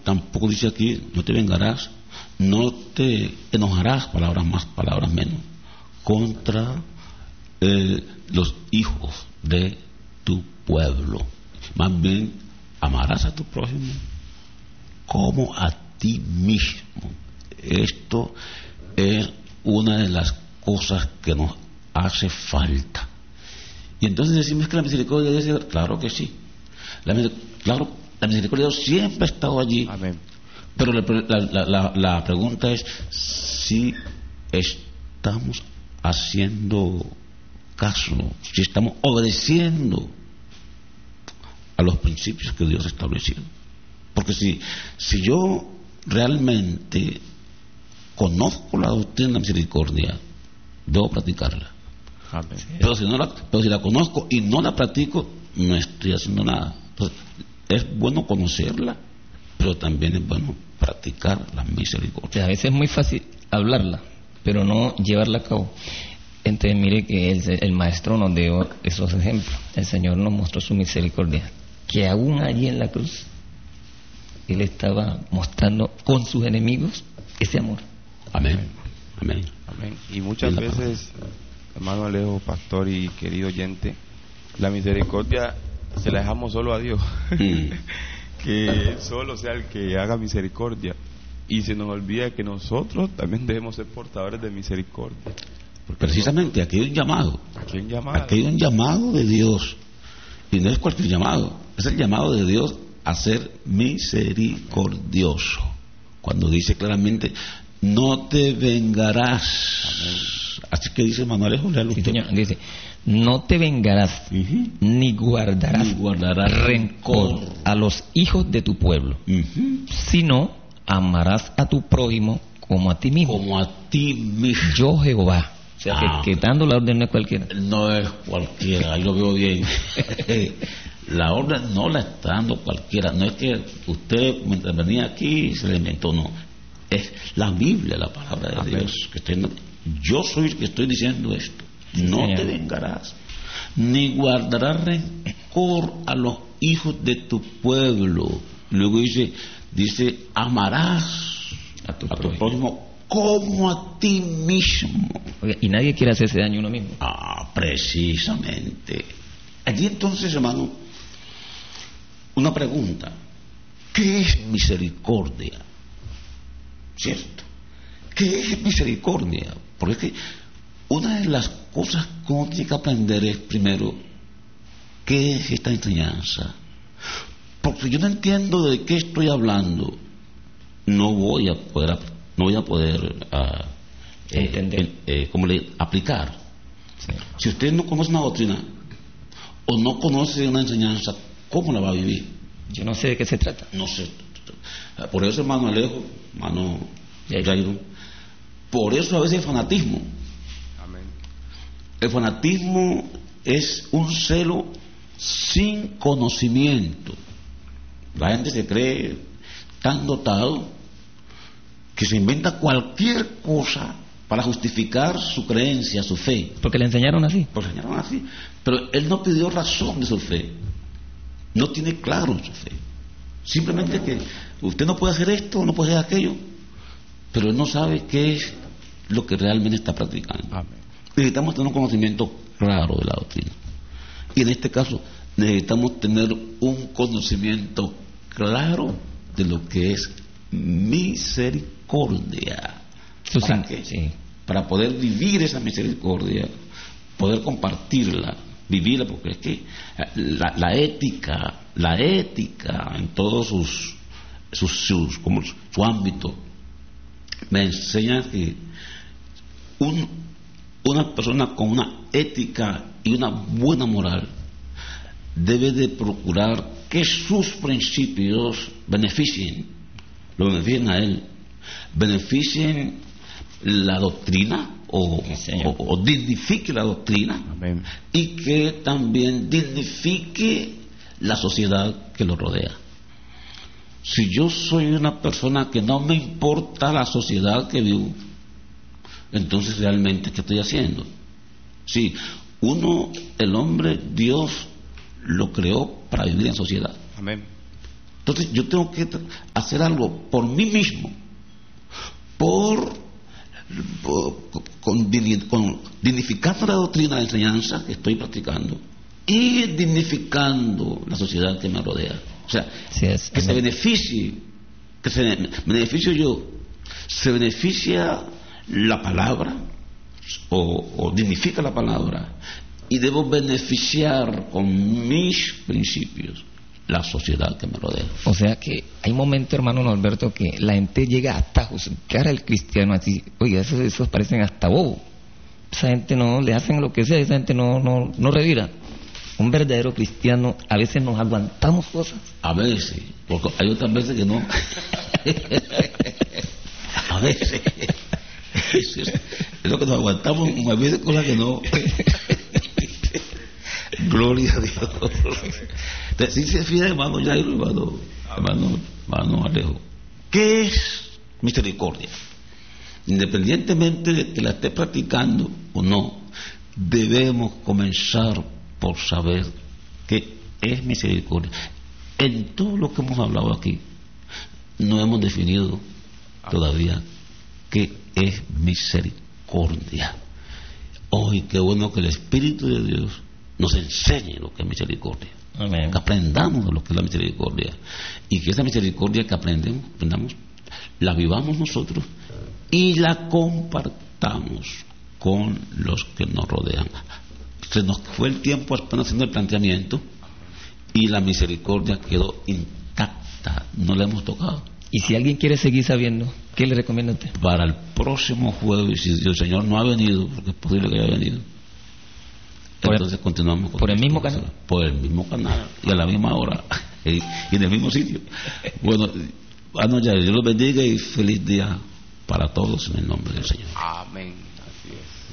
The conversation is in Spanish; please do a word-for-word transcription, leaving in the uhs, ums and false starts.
tampoco dice aquí, no te vengarás, no te enojarás, palabras más, palabras menos, contra eh, los hijos de tu pueblo. Más bien, amarás a tu prójimo como a ti mismo. Esto es una de las cosas que nos hace falta. Y entonces decimos que la misericordia de Dios, claro que sí. La, claro, la misericordia de Dios siempre ha estado allí. Amén. Pero la, la, la, la pregunta es si estamos haciendo caso, si estamos obedeciendo a los principios que Dios estableció. Porque si, si yo realmente conozco la doctrina de la misericordia, debo practicarla. Amén. Pero si, no la, pero si la conozco y no la practico, no estoy haciendo nada. Entonces, es bueno conocerla, pero también es bueno practicar la misericordia. O sea, a veces es muy fácil hablarla, pero no llevarla a cabo. Entonces mire que el, el maestro nos dio esos ejemplos. El Señor nos mostró su misericordia, que aún allí en la cruz Él estaba mostrando con sus enemigos ese amor. Amén. Amén. Amén. Y muchas veces, hermano Alejo, pastor y querido oyente, la misericordia se la dejamos solo a Dios. Mm. Que solo sea el que haga misericordia, y se nos olvida que nosotros también debemos ser portadores de misericordia. Porque Precisamente, aquí hay un llamado. Aquí hay un llamado. Aquí hay un llamado de Dios. Y no es cualquier llamado, es el llamado de Dios a ser misericordioso. Cuando dice claramente, no te vengarás. Amén. Así que dice Manuel Alejo, léalo Sí, usted. señor, dice, no te vengarás, Uh-huh. ni guardarás, Ni guardarás rencor a los hijos de tu pueblo, Uh-huh. sino amarás a tu prójimo como a ti mismo. Como a ti mismo. Yo Jehová. O sea, Ah, que, que dando la orden no es cualquiera. No es cualquiera, ahí lo veo bien. La orden no la está dando cualquiera. No es que usted, mientras venía aquí, se le inventó, no. Es la Biblia, la palabra de Amén. Dios. Que está, yo soy el que estoy diciendo esto. No Señor. te vengarás, ni guardarás rencor a los hijos de tu pueblo. Luego dice, dice, amarás A tu a tu prójimo. prójimo como a ti mismo. Oiga, y nadie quiere hacerse daño a uno mismo. Ah, precisamente. Allí entonces, hermano, una pregunta. ¿Qué es misericordia? ¿Cierto? ¿Qué es misericordia? Porque es que una de las cosas que uno tiene que aprender es, primero, ¿qué es esta enseñanza? Porque yo no entiendo de qué estoy hablando, no voy a poder, no voy a poder ah, eh, Entender. eh, eh, ¿cómo le aplicar? Sí. Si usted no conoce una doctrina o no conoce una enseñanza, ¿cómo la va a vivir? Yo no sé de qué se trata. No sé. Por eso, hermano Alejo, hermano Jairo. Jairo, por eso a veces el fanatismo. Amén. El fanatismo es un celo sin conocimiento. La gente se cree tan dotado que se inventa cualquier cosa para justificar su creencia, su fe. Porque le enseñaron así. Pues enseñaron así. Pero él no pidió razón de su fe. No tiene claro su fe. Simplemente que usted no puede hacer esto, no puede hacer aquello, pero él no sabe qué es lo que realmente está practicando. Amén. Necesitamos tener un conocimiento claro de la doctrina. Y en este caso necesitamos tener un conocimiento claro de lo que es misericordia. Su ¿Para sin- qué? sí. Para poder vivir esa misericordia, poder compartirla, vivirla, porque es que la, la ética, la ética en todos sus, sus, sus como su ámbito, me enseña que un, una persona con una ética y una buena moral debe de procurar que sus principios beneficien, lo beneficien a él, beneficien la doctrina o, Señor. o, o dignifique la doctrina Amén. y que también dignifique la sociedad que lo rodea. Si yo soy una persona que no me importa la sociedad que vivo, entonces realmente ¿qué estoy haciendo? Sí, uno, el hombre, Dios lo creó para vivir en sociedad. Amén. Entonces yo tengo que hacer algo por mí mismo, por, por con, con, dignificando la doctrina de enseñanza que estoy practicando y dignificando la sociedad que me rodea. O sea, sí es, que se beneficie, que se beneficio yo, se beneficia la palabra o, o dignifica la palabra, y debo beneficiar con mis principios la sociedad que me rodea. O sea que hay momentos, hermano Norberto, que la gente llega hasta a juzgar al cristiano así. Oiga, esos, esos parecen hasta bobos. Esa gente no le hacen lo que sea, esa gente no, no, no revira. Un verdadero cristiano, a veces nos aguantamos cosas. A veces, porque hay otras veces que no. A veces. Es lo que nos aguantamos, a veces cosas que no. Gloria a Dios. Entonces, si se fija, hermano Jairo, hermano, hermano, hermano Alejo, ¿qué es misericordia? Independientemente de que la esté practicando o no, debemos comenzar por saber qué es misericordia. En todo lo que hemos hablado aquí, no hemos definido todavía qué es misericordia. Hoy, qué bueno que el Espíritu de Dios nos enseñe lo que es misericordia. Amén. Que aprendamos de lo que es la misericordia, y que esa misericordia que aprendemos, aprendamos, la vivamos nosotros y la compartamos con los que nos rodean. Se nos fue el tiempo apenas haciendo el planteamiento y la misericordia quedó intacta, no la hemos tocado. Y si alguien quiere seguir sabiendo, ¿qué le recomienda a usted? Para el próximo jueves, si el Señor no ha venido, porque es posible que haya venido, por entonces el, continuamos con por el mismo cosas, canal por el mismo canal y a la misma hora y, y en el mismo sitio. Bueno, bueno, ya Dios los bendiga y feliz día para todos en el nombre del Señor. Amén. Así es.